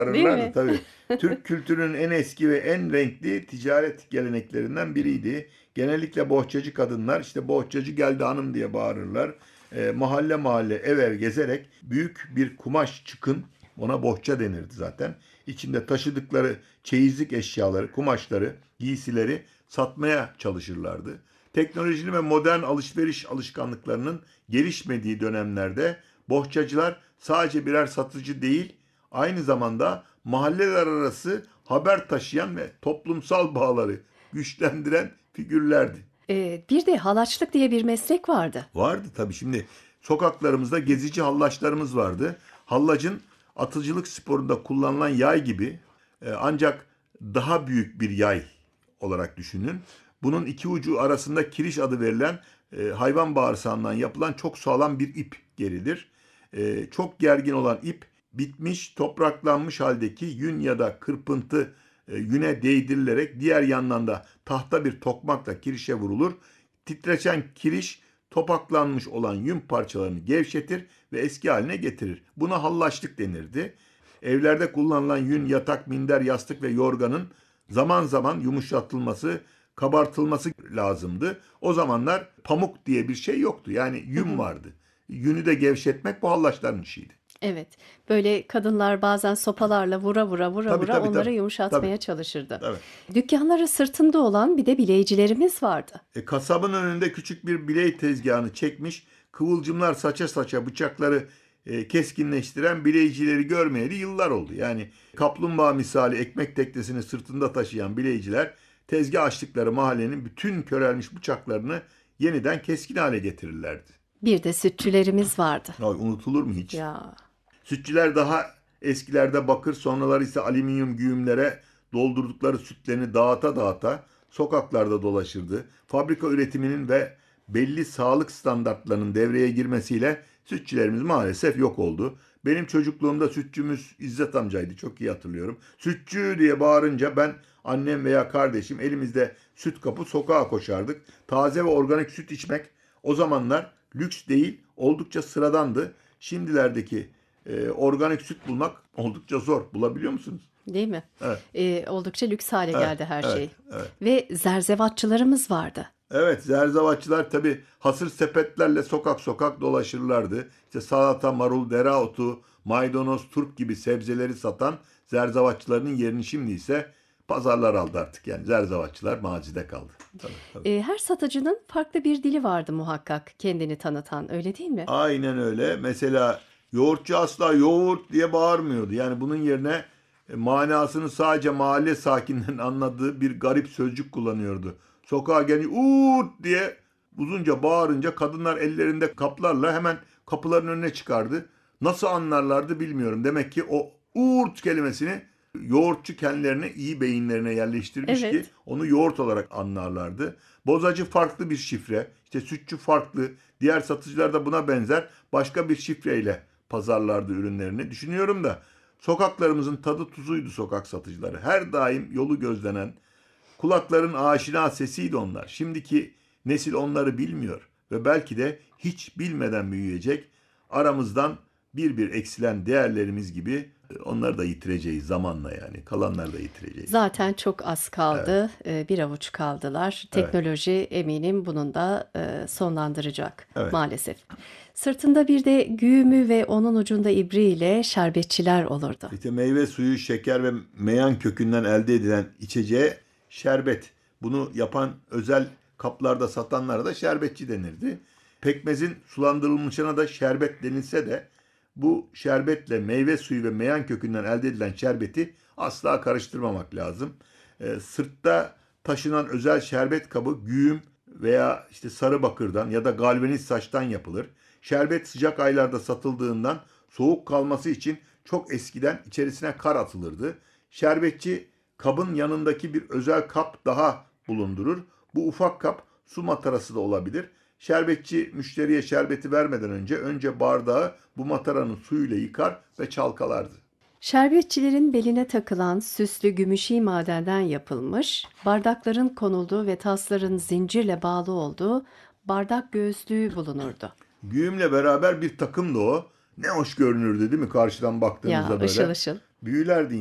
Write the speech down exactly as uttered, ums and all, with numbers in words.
Değil Ararlardı mi? tabii. Türk kültürünün en eski ve en renkli ticaret geleneklerinden biriydi. Genellikle bohçacı kadınlar işte bohçacı geldi hanım diye bağırırlar. E, mahalle mahalle ev ev gezerek büyük bir kumaş çıkın, ona bohça denirdi zaten. İçinde taşıdıkları çeyizlik eşyaları, kumaşları, giysileri satmaya çalışırlardı. Teknolojinin ve modern alışveriş alışkanlıklarının gelişmediği dönemlerde bohçacılar sadece birer satıcı değil, aynı zamanda mahalleler arası haber taşıyan ve toplumsal bağları güçlendiren figürlerdi. Ee, bir de halaçlık diye bir meslek vardı. Vardı tabii, şimdi sokaklarımızda gezici hallaçlarımız vardı. Hallacın atıcılık sporunda kullanılan yay gibi, e, ancak daha büyük bir yay olarak düşünün. Bunun iki ucu arasında kiriş adı verilen e, hayvan bağırsağından yapılan çok sağlam bir ip gerilir. E, çok gergin olan ip bitmiş, topraklanmış haldeki yün ya da kırpıntı e, yüne değdirilerek diğer yandan da tahta bir tokmakla kirişe vurulur. Titreşen kiriş topaklanmış olan yün parçalarını gevşetir ve eski haline getirir. Buna hallaçlık denirdi. Evlerde kullanılan yün, yatak, minder, yastık ve yorganın zaman zaman yumuşatılması, kabartılması lazımdı. O zamanlar pamuk diye bir şey yoktu. Yani Hı yün hı. vardı. Yünü de gevşetmek bu hallaçların işiydi. Evet. Böyle kadınlar bazen sopalarla vura vura vura Tabii vura tabii onları tabii. Tabii. yumuşatmaya çalışırdı. Tabii. Dükkanları sırtında olan bir de bileyicilerimiz vardı. E, kasabın önünde küçük bir biley tezgahını çekmiş, kıvılcımlar saça saça bıçakları e, keskinleştiren bileycileri görmeyeli yıllar oldu. Yani kaplumbağa misali ekmek teknesini sırtında taşıyan bileyciler tezgah açtıkları mahallenin bütün körelmiş bıçaklarını yeniden keskin hale getirirlerdi. Bir de sütçülerimiz vardı. Ay, unutulur mu hiç? Ya. Sütçüler daha eskilerde bakır, sonraları ise alüminyum güğümlere doldurdukları sütlerini dağıta dağıta sokaklarda dolaşırdı. Fabrika üretiminin ve belli sağlık standartlarının devreye girmesiyle sütçülerimiz maalesef yok oldu. Benim çocukluğumda sütçümüz İzzet amcaydı, çok iyi hatırlıyorum. Sütçü diye bağırınca ben, annem veya kardeşim elimizde süt kapı sokağa koşardık. Taze ve organik süt içmek o zamanlar lüks değil, oldukça sıradandı. Şimdilerdeki e, organik süt bulmak oldukça zor. Bulabiliyor musunuz? Değil mi? Evet, Ee, oldukça lüks hale evet, geldi her evet, şey. evet. Ve zerzevatçılarımız vardı. Evet, zerzavatçılar tabii hasır sepetlerle sokak sokak dolaşırlardı. İşte salata, marul, dereotu, maydanoz, turp gibi sebzeleri satan zerzavatçıların yerini şimdi ise pazarlar aldı artık. Yani zerzavatçılar mazide kaldı. Tabii, tabii. Ee, her satıcının farklı bir dili vardı muhakkak kendini tanıtan, öyle değil mi? Aynen öyle. Mesela yoğurtçu asla yoğurt diye bağırmıyordu. Yani bunun yerine e, manasını sadece mahalle sakinlerinin anladığı bir garip sözcük kullanıyordu. Sokağa gelince uğurt diye uzunca bağırınca kadınlar ellerinde kaplarla hemen kapıların önüne çıkardı. Nasıl anlarlardı bilmiyorum. Demek ki o uğurt kelimesini yoğurtçu kendilerine, iyi beyinlerine yerleştirmiş ki Evet. onu yoğurt olarak anlarlardı. Bozacı farklı bir şifre, işte sütçü farklı, diğer satıcılar da buna benzer başka bir şifreyle pazarlardı ürünlerini. Düşünüyorum da sokaklarımızın tadı tuzuydu sokak satıcıları. Her daim yolu gözlenen, kulakların aşina sesiydi onlar. Şimdiki nesil onları bilmiyor ve belki de hiç bilmeden büyüyecek. Aramızdan bir bir eksilen değerlerimiz gibi e, onları da yitireceğiz zamanla yani. Kalanları da yitireceğiz. Zaten çok az Evet, kaldı. Ee, bir avuç kaldılar. evet, Teknoloji eminim bunun da e, sonlandıracak evet. maalesef. Sırtında bir de güğümü ve onun ucunda ibriğiyle şerbetçiler olurdu. İşte meyve suyu, şeker ve meyan kökünden elde edilen içeceğe şerbet. Bunu yapan özel kaplarda satanlara da şerbetçi denirdi. Pekmezin sulandırılmışına da şerbet denilse de bu şerbetle meyve suyu ve meyan kökünden elde edilen şerbeti asla karıştırmamak lazım. Ee, sırtta taşınan özel şerbet kabı güğüm veya işte sarı bakırdan ya da galvaniz saçtan yapılır. Şerbet sıcak aylarda satıldığından soğuk kalması için çok eskiden içerisine kar atılırdı. Şerbetçi kabın yanındaki bir özel kap daha bulundurur. Bu ufak kap su matarası da olabilir. Şerbetçi müşteriye şerbeti vermeden önce önce bardağı bu mataranın suyuyla yıkar ve çalkalardı. Şerbetçilerin beline takılan süslü gümüşi madenden yapılmış, bardakların konulduğu ve tasların zincirle bağlı olduğu bardak göğüslüğü bulunurdu. Güğümle beraber bir takım da o. Ne hoş görünürdü değil mi karşıdan Ya baktığınızda ışıl böyle. ışıl. Büyülerdi